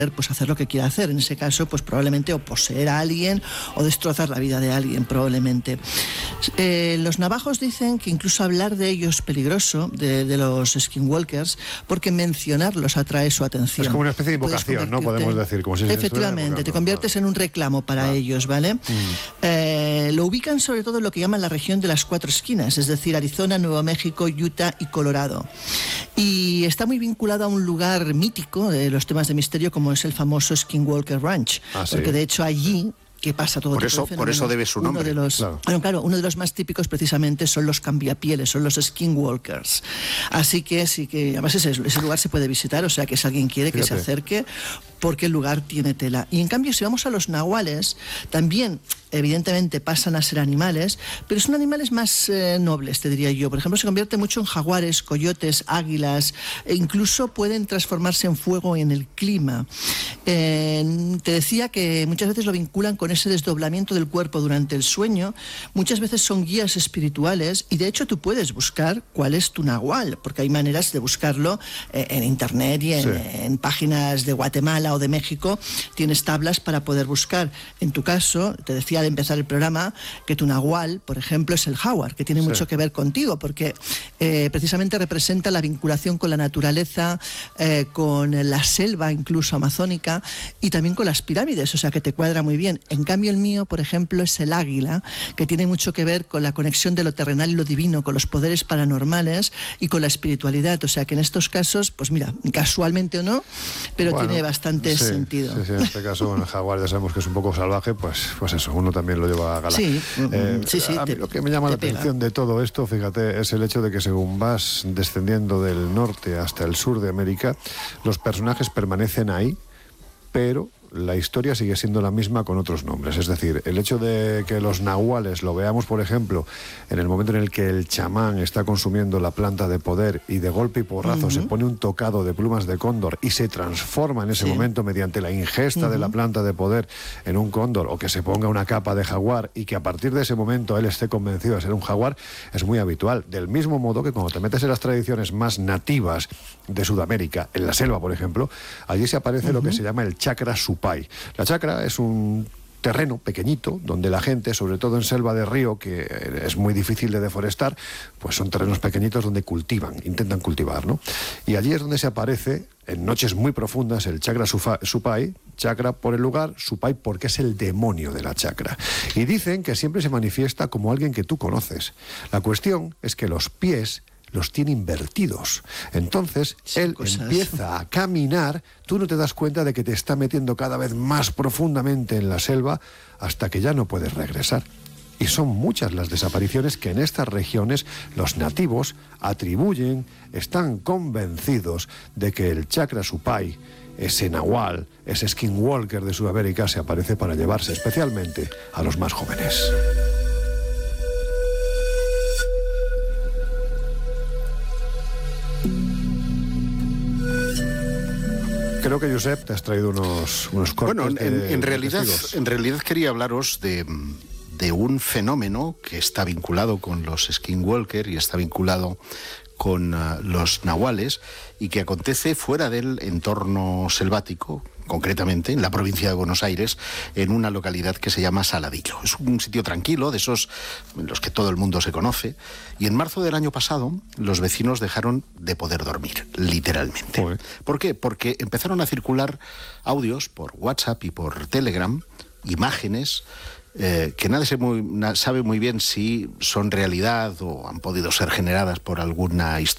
pues hacer lo que quiera hacer. En ese caso, pues probablemente o poseer a alguien o destrozar la vida de alguien, probablemente. Los navajos dicen que incluso hablar de ellos es peligroso, de los skinwalkers, porque mencionarlos atrae su atención. Es como una especie de invocación, ¿no? Podemos decir, como si se efectivamente, te conviertes en un reclamo para ellos, ¿vale? Lo ubican sobre todo en lo que llaman la región de las 4 esquinas, es decir, Arizona, Nuevo México, Utah y Colorado. Y está muy vinculado a un lugar mítico de los temas de misterio, como es el famoso Skinwalker Ranch, porque de hecho allí que pasa todo por eso debe su nombre. Uno de los más típicos precisamente son los cambiapieles, son los skinwalkers. Así que sí que además ese lugar se puede visitar, o sea que si alguien quiere que se acerque, porque el lugar tiene tela. Y en cambio, si vamos a los nahuales, también evidentemente pasan a ser animales, pero son animales más nobles, te diría yo. Por ejemplo, se convierte mucho en jaguares, coyotes, águilas, e incluso pueden transformarse en fuego en el clima. Te decía que muchas veces lo vinculan con ese desdoblamiento del cuerpo durante el sueño. Muchas veces son guías espirituales y de hecho tú puedes buscar cuál es tu nahual, porque hay maneras de buscarlo en internet y en páginas de Guatemala o de México. Tienes tablas para poder buscar. En tu caso, te decía al empezar el programa que tu nahual, por ejemplo, es el jaguar, que tiene mucho que ver contigo, porque precisamente representa la vinculación con la naturaleza, con la selva incluso amazónica y también con las pirámides, o sea que te cuadra muy bien. En cambio el mío, por ejemplo, es el águila, que tiene mucho que ver con la conexión de lo terrenal y lo divino, con los poderes paranormales y con la espiritualidad, o sea que en estos casos, pues mira, casualmente o no, pero tiene bastante sentido. Sí, en este caso, el jaguar ya sabemos que es un poco salvaje, pues eso, uno también lo lleva a gala. A mí lo que me llama la atención de todo esto, fíjate, es el hecho de que según vas descendiendo del norte hasta el sur de América, los personajes permanecen ahí, pero la historia sigue siendo la misma con otros nombres. Es decir, el hecho de que los nahuales lo veamos, por ejemplo, en el momento en el que el chamán está consumiendo la planta de poder y de golpe y porrazo se pone un tocado de plumas de cóndor y se transforma en ese momento mediante la ingesta de la planta de poder en un cóndor, o que se ponga una capa de jaguar y que a partir de ese momento él esté convencido de ser un jaguar, es muy habitual. Del mismo modo que cuando te metes en las tradiciones más nativas de Sudamérica, en la selva, por ejemplo, allí se aparece lo que se llama el chakra supay. La chacra es un terreno pequeñito donde la gente, sobre todo en selva de río, que es muy difícil de deforestar, pues son terrenos pequeñitos donde intentan cultivar, ¿no? Y allí es donde se aparece en noches muy profundas el chakra supay, chakra por el lugar, supay porque es el demonio de la chacra. Y dicen que siempre se manifiesta como alguien que tú conoces. La cuestión es que los pies los tiene invertidos. Entonces, él empieza a caminar, tú no te das cuenta de que te está metiendo cada vez más profundamente en la selva hasta que ya no puedes regresar. Y son muchas las desapariciones que en estas regiones los nativos atribuyen, están convencidos de que el chakra supay, ese nahual, ese skinwalker de Sudamérica, se aparece para llevarse especialmente a los más jóvenes. Creo que, Josep, te has traído unos cortes. Bueno, en realidad quería hablaros de un fenómeno que está vinculado con los skinwalker y está vinculado con los nahuales y que acontece fuera del entorno selvático, concretamente en la provincia de Buenos Aires, en una localidad que se llama Saladillo. Es un sitio tranquilo, de esos en los que todo el mundo se conoce, y en marzo del año pasado los vecinos dejaron de poder dormir, literalmente. ¿Por qué? Porque empezaron a circular audios por WhatsApp y por Telegram, imágenes que nadie sabe muy bien si son realidad o han podido ser generadas por alguna historia